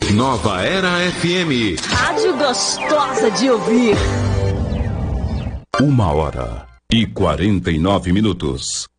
Nova Era FM. Rádio gostosa de ouvir. 1h49.